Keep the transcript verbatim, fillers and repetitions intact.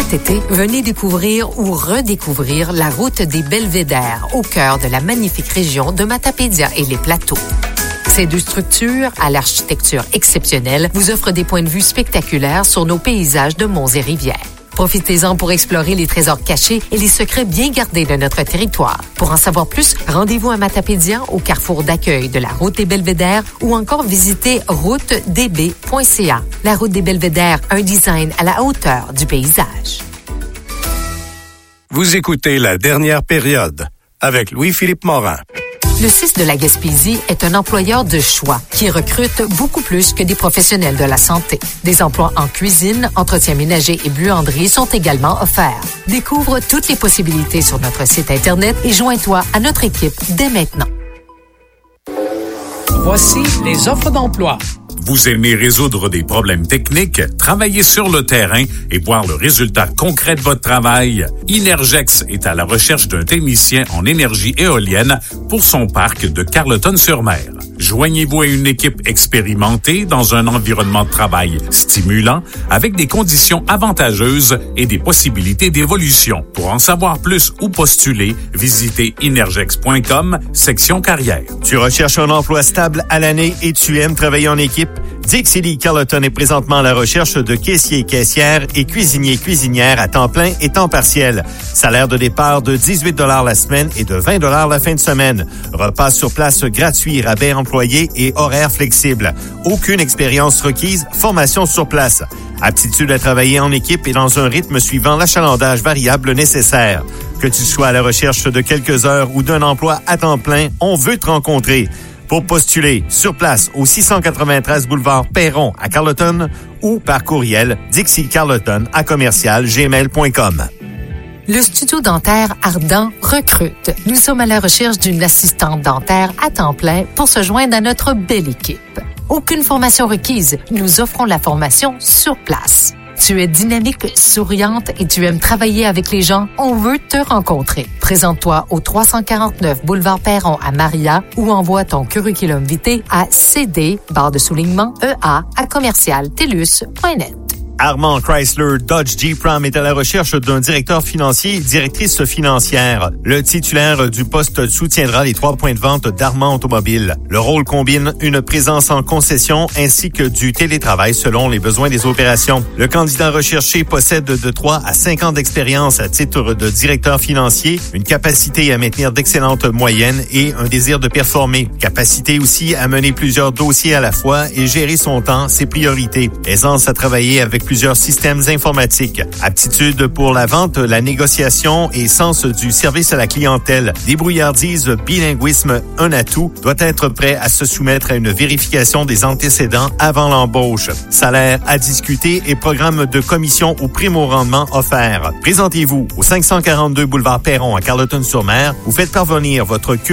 Cet été, venez découvrir ou redécouvrir la route des Belvédères au cœur de la magnifique région de Matapédia et les Plateaux. Ces deux structures, à l'architecture exceptionnelle, vous offrent des points de vue spectaculaires sur nos paysages de monts et rivières. Profitez-en pour explorer les trésors cachés et les secrets bien gardés de notre territoire. Pour en savoir plus, rendez-vous à Matapédia, au carrefour d'accueil de la route des Belvédères ou encore visitez route d b point c a. La route des Belvédères, un design à la hauteur du paysage. Vous écoutez La Dernière Période avec Louis-Philippe Morin. Le C I S de la Gaspésie est un employeur de choix qui recrute beaucoup plus que des professionnels de la santé. Des emplois en cuisine, entretien ménager et buanderie sont également offerts. Découvre toutes les possibilités sur notre site Internet et joins-toi à notre équipe dès maintenant. Voici les offres d'emploi. Vous aimez résoudre des problèmes techniques, travailler sur le terrain et voir le résultat concret de votre travail? Inergex est à la recherche d'un technicien en énergie éolienne pour son parc de Carleton-sur-Mer. Joignez-vous à une équipe expérimentée dans un environnement de travail stimulant, avec des conditions avantageuses et des possibilités d'évolution. Pour en savoir plus ou postuler, visitez inergex point com, section carrière. Tu recherches un emploi stable à l'année et tu aimes travailler en équipe? Dixie Lee Carleton est présentement à la recherche de caissiers, caissières et cuisiniers, cuisinières à temps plein et temps partiel. Salaire de départ de dix-huit dollars la semaine et de vingt dollars la fin de semaine. Repas sur place gratuit, rabais employés et horaires flexibles. Aucune expérience requise, formation sur place. Aptitude à travailler en équipe et dans un rythme suivant l'achalandage variable nécessaire. Que tu sois à la recherche de quelques heures ou d'un emploi à temps plein, on veut te rencontrer. Pour postuler, sur place au six cent quatre-vingt-treize boulevard Perron à Carleton ou par courriel dixiecarleton à commercial gmail point com. Le studio dentaire Ardent recrute. Nous sommes à la recherche d'une assistante dentaire à temps plein pour se joindre à notre belle équipe. Aucune formation requise. Nous offrons la formation sur place. Tu es dynamique, souriante et tu aimes travailler avec les gens, on veut te rencontrer. Présente-toi au trois cent quarante-neuf boulevard Perron à Maria ou envoie ton curriculum vitae à cd, barre de soulignement, ea, à commercial telus point net. Armand Chrysler Dodge Jeep Ram est à la recherche d'un directeur financier et directrice financière. Le titulaire du poste soutiendra les trois points de vente d'Armand Automobile. Le rôle combine une présence en concession ainsi que du télétravail selon les besoins des opérations. Le candidat recherché possède de trois à cinq ans d'expérience à titre de directeur financier, une capacité à maintenir d'excellentes moyennes et un désir de performer. Capacité aussi à mener plusieurs dossiers à la fois et gérer son temps, ses priorités. Aisance à travailler avec plusieurs systèmes informatiques. Aptitude pour la vente, la négociation et sens du service à la clientèle. Débrouillardise, bilinguisme, un atout, doit être prêt à se soumettre à une vérification des antécédents avant l'embauche. Salaire à discuter et programme de commission ou prime au rendement offert. Présentez-vous au cinq cent quarante-deux boulevard Perron à Carleton-sur-Mer ou faites parvenir votre